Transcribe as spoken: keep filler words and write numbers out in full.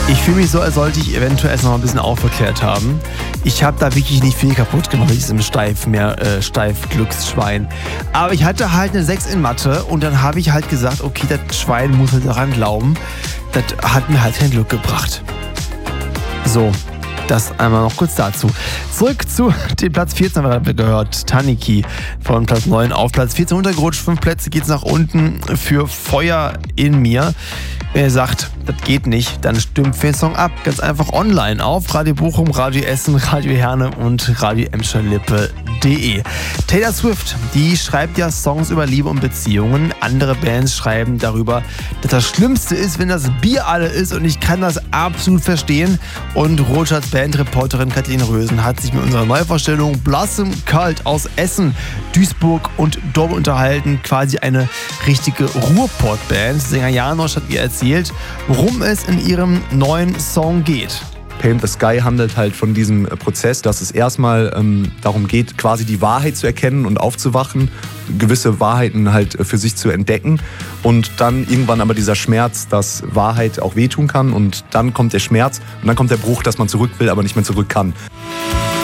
Ich fühle mich so, als sollte ich eventuell erst noch ein bisschen aufgeklärt haben. Ich habe da wirklich nicht viel kaputt gemacht mit diesem Steif-Mehr, äh, Steif-Glücksschwein. Aber ich hatte halt eine sechs in Mathe und dann habe ich halt gesagt, okay, das Schwein muss halt daran glauben. Das hat mir halt kein Glück gebracht. So, das einmal noch kurz dazu. Zurück zu dem Platz vierzehn, haben wir gehört. Taniki von Platz neun auf Platz vierzehn runtergerutscht. Fünf Plätze geht's nach unten für Feuer in mir. Wenn ihr sagt, das geht nicht, dann stimmt für den Song ab. Ganz einfach online auf Radio Bochum, Radio Essen, Radio Herne und Radio Emscher Lippe punkt de. Taylor Swift, die schreibt ja Songs über Liebe und Beziehungen. Andere Bands schreiben darüber, dass das Schlimmste ist, wenn das Bier alle ist, und ich kann das absolut verstehen. Und Rotschats Bandreporterin Kathleen Rösen hat sich mit unserer Neuvorstellung Blossom Cult aus Essen, Duisburg und Dortmund unterhalten. Quasi eine richtige Ruhrpott-Band. Sänger Janosch hat ihr erzählt, worum es in ihrem neuen Song geht. Paint the Sky handelt halt von diesem Prozess, dass es erstmal ähm, darum geht, quasi die Wahrheit zu erkennen und aufzuwachen, gewisse Wahrheiten halt für sich zu entdecken, und dann irgendwann aber dieser Schmerz, dass Wahrheit auch wehtun kann, und dann kommt der Schmerz und dann kommt der Bruch, dass man zurück will, aber nicht mehr zurück kann.